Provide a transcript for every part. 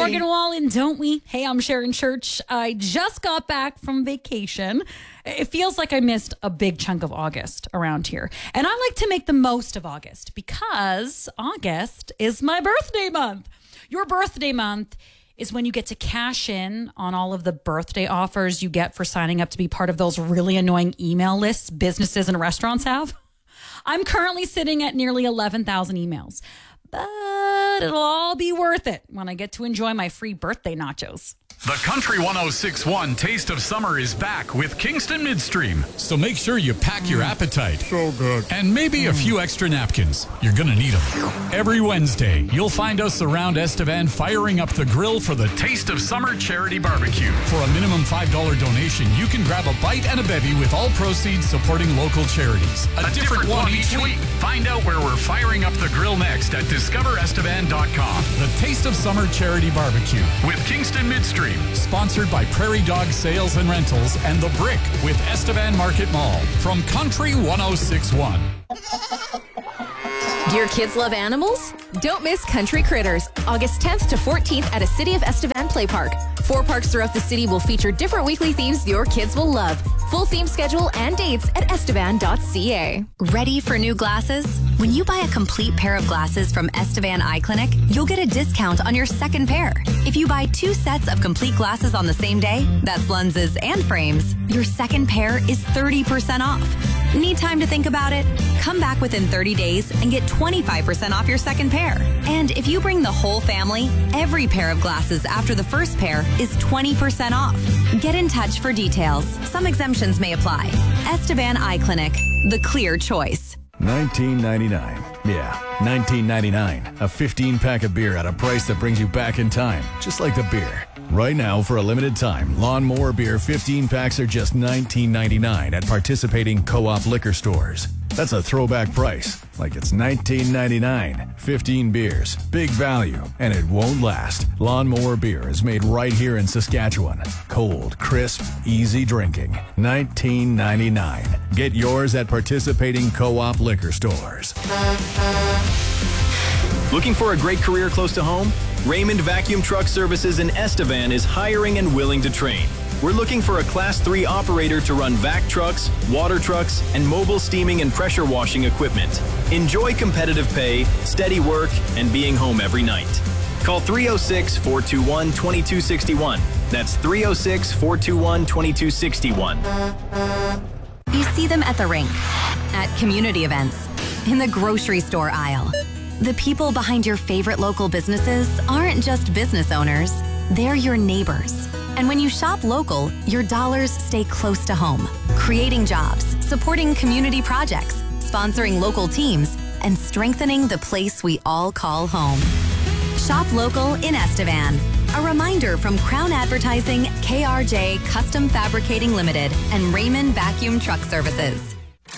Morgan Wallen, don't we? Hey, I'm Sharon Church. I just got back from vacation. It feels like I missed a big chunk of August around here. And I like to make the most of August because August is my birthday month. Your birthday month is when you get to cash in on all of the birthday offers you get for signing up to be part of those really annoying email lists businesses and restaurants have. I'm currently sitting at nearly 11,000 emails, but it'll all be worth it when I get to enjoy my free birthday nachos. The Country 106.1 Taste of Summer is back with Kingston Midstream. So make sure you pack your appetite. So good. And maybe a few extra napkins. You're going to need them. Every Wednesday, you'll find us around Estevan firing up the grill for the Taste of Summer Charity Barbecue. For a minimum $5 donation, you can grab a bite and a bevy with all proceeds supporting local charities. A different one each week. Find out where we're firing up the grill next at discoverestevan.com. The Taste of Summer Charity Barbecue with Kingston Midstream. Sponsored by Prairie Dog Sales and Rentals and The Brick with Estevan Market Mall from Country 106.1. Do your kids love animals? Don't miss Country Critters, August 10th to 14th at a City of Estevan Play Park. 4 parks throughout the city will feature different weekly themes your kids will love. Full theme schedule and dates at estevan.ca. Ready for new glasses? When you buy a complete pair of glasses from Estevan Eye Clinic, you'll get a discount on your second pair. If you buy 2 sets of complete glasses on the same day, that's lenses and frames, your second pair is 30% off. Need time to think about it? Come back within 30 days and get 25% off your second pair. And if you bring the whole family, every pair of glasses after the first pair is 20% off. Get in touch for details. Some exemptions may apply. Estevan Eye Clinic, the clear choice. $19.99. Yeah, $19.99. A 15-pack of beer at a price that brings you back in time, just like the beer. Right now, for a limited time, Lawnmower Beer 15 packs are just $19.99 at participating co-op liquor stores. That's a throwback price, like it's $19.99. 15 beers, big value, and it won't last. Lawnmower Beer is made right here in Saskatchewan. Cold, crisp, easy drinking. $19.99. Get yours at participating co-op liquor stores. Looking for a great career close to home? Raymond Vacuum Truck Services in Estevan is hiring and willing to train. We're looking for a Class 3 operator to run vac trucks, water trucks, and mobile steaming and pressure washing equipment. Enjoy competitive pay, steady work, and being home every night. Call 306-421-2261. That's 306-421-2261. You see them at the rink, at community events, in the grocery store aisle. The people behind your favorite local businesses aren't just business owners, they're your neighbors. And when you shop local, your dollars stay close to home, creating jobs, supporting community projects, sponsoring local teams, and strengthening the place we all call home. Shop local in Estevan. A reminder from Crown Advertising, KRJ Custom Fabricating Limited, and Raymond Vacuum Truck Services.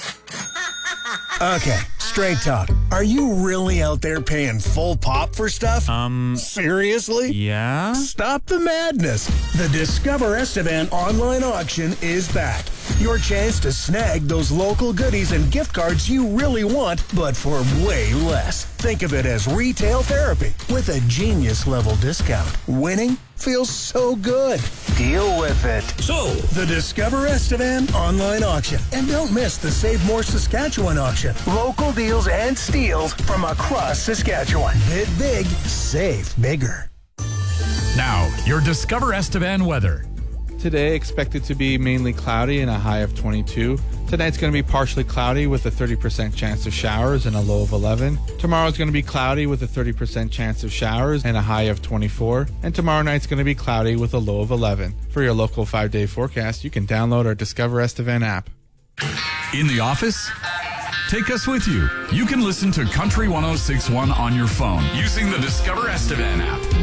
Okay, straight talk. Are you really out there paying full pop for stuff? Seriously? Yeah? Stop the madness. The Discover Estevan online auction is back. Your chance to snag those local goodies and gift cards you really want, but for way less. Think of it as retail therapy with a genius level discount. Winning feels so good. Deal with it. So, the Discover Estevan online auction. And don't miss the Save More Saskatchewan auction. Local deals and steals from across Saskatchewan. Bid big, save bigger. Now, your Discover Estevan weather. Today expected to be mainly cloudy and a high of 22. Tonight's going to be partially cloudy with a 30% chance of showers and a low of 11. Tomorrow's going to be cloudy with a 30% chance of showers and a high of 24. And tomorrow night's going to be cloudy with a low of 11. For your local 5-day forecast, you can download our Discover Estevan app. In the office? Take us with you. You can listen to Country 106.1 on your phone using the Discover Estevan app.